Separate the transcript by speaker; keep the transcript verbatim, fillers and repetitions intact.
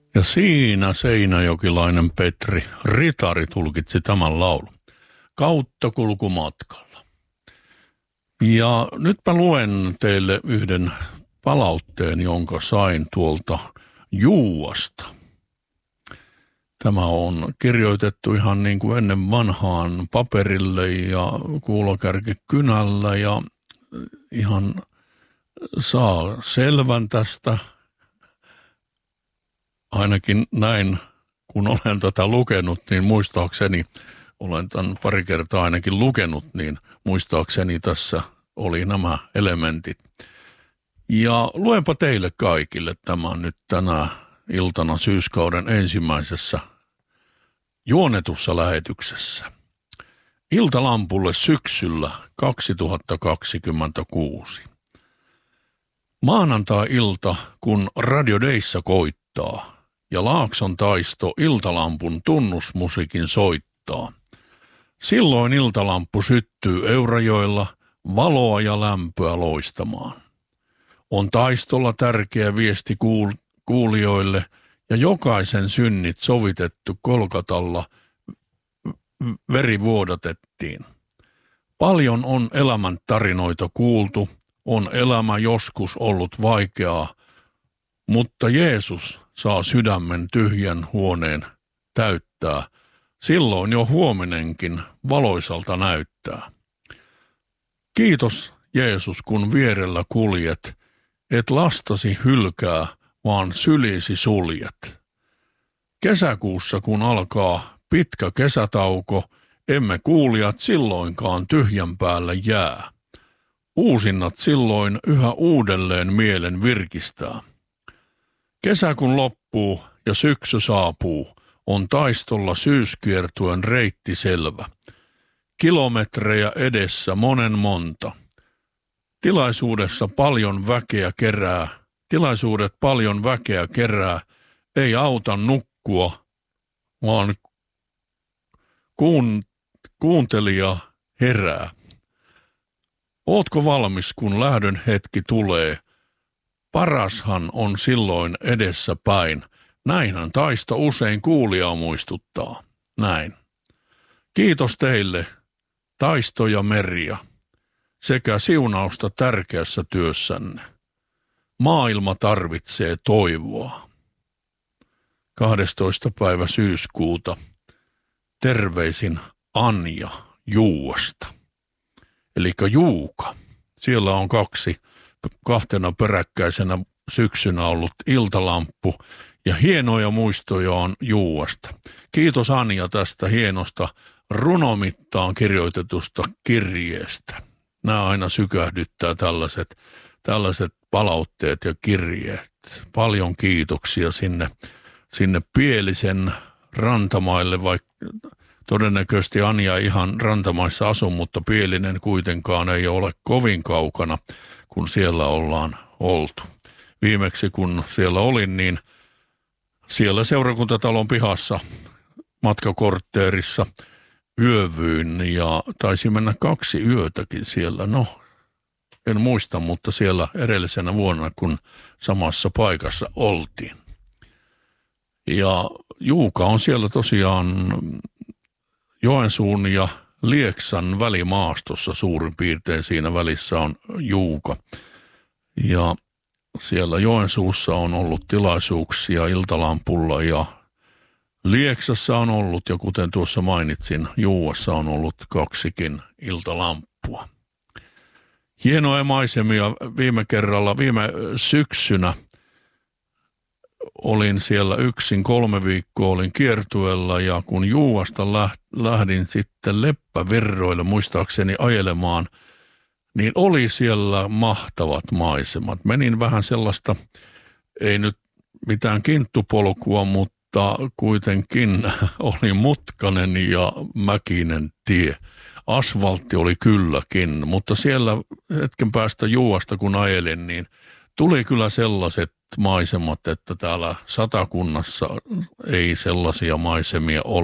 Speaker 1: Ja siinä seinäjokilainen Petri Ritari tulkitsi tämän laulun kautta kulkumatkalla. Ja nyt mä luen teille yhden palautteen, jonka sain tuolta Juuasta. Tämä on kirjoitettu ihan niin kuin ennen vanhaan paperille ja kuulokärkikynällä ja ihan saa selvän tästä. Ainakin näin, kun olen tätä lukenut, niin muistaakseni, olen tämän pari kertaa ainakin lukenut, niin muistaakseni tässä oli nämä elementit. Ja luenpa teille kaikille tämän nyt tänä iltana syyskauden ensimmäisessä juonetussa lähetyksessä. Iltalampulle syksyllä kaksituhattakaksikymmentäkuusi. Maanantai-ilta, kun Radio Dayssa koittaa ja Laakson taisto iltalampun tunnusmusiikin soittaa. Silloin iltalamppu syttyy Eurajoella valoa ja lämpöä loistamaan. On taistolla tärkeä viesti kuul- kuulijoille ja jokaisen synnit sovitettu Kolkatalla veri vuodatettiin. Paljon on elämän tarinoita kuultu, on elämä joskus ollut vaikeaa, mutta Jeesus saa sydämen tyhjän huoneen täyttää. Silloin jo huomenenkin valoisalta näyttää. Kiitos Jeesus, kun vierellä kuljet, et lastasi hylkää, vaan sylisi suljet. Kesäkuussa kun alkaa pitkä kesätauko, emme kuulijat silloinkaan tyhjän päälle jää. Uusinnat silloin yhä uudelleen mielen virkistää. Kesä kun loppuu ja syksy saapuu, on taistolla syyskiertuen reitti selvä. Kilometrejä edessä monen monta. Tilaisuudessa paljon väkeä kerää, tilaisuudet paljon väkeä kerää, ei auta nukkua, vaan kuun, kuuntelija herää. Ootko valmis, kun lähdön hetki tulee? Parashan on silloin edessä päin. Näinhän taisto usein kuulijaa muistuttaa. Näin. Kiitos teille, Taisto ja Merja, sekä siunausta tärkeässä työssänne. Maailma tarvitsee toivoa. kahdestoista päivä syyskuuta. Terveisin Anja Juuasta. Elikkä Juuka. Siellä on kaksi, kahtena peräkkäisenä syksynä ollut iltalamppu ja hienoja muistoja on Juuasta. Kiitos Anja tästä hienosta runomittaan kirjoitetusta kirjeestä. Nämä aina sykähdyttää tällaiset, tällaiset palautteet ja kirjeet. Paljon kiitoksia sinne, sinne Pielisen rantamaille, vaikka todennäköisesti Anja ihan rantamaissa asu, mutta Pielinen kuitenkaan ei ole kovin kaukana, kun siellä ollaan oltu. Viimeksi kun siellä olin, niin siellä seurakuntatalon pihassa matkakortteerissa yövyin ja taisi mennä kaksi yötäkin siellä. No, en muista, mutta siellä edellisenä vuonna, kun samassa paikassa oltiin. Ja Juuka on siellä tosiaan Joensuun ja Lieksan välimaastossa suurin piirtein. Siinä välissä on Juuka. Ja siellä Joensuussa on ollut tilaisuuksia iltalampulla ja Lieksassa on ollut, ja kuten tuossa mainitsin, Juuassa on ollut kaksikin iltalamppua. Hienoja maisemia viime kerralla, viime syksynä olin siellä yksin, kolme viikkoa olin kiertueella ja kun Juuasta lähdin sitten Leppävirroille muistaakseni ajelemaan, niin oli siellä mahtavat maisemat. Menin vähän sellaista, ei nyt mitään kinttupolkua, mutta kuitenkin oli mutkainen ja mäkinen tie. Asfaltti oli kylläkin, mutta siellä hetken päästä Juuasta kun ajelin, niin tuli kyllä sellaiset maisemat, että täällä Satakunnassa ei sellaisia maisemia ole.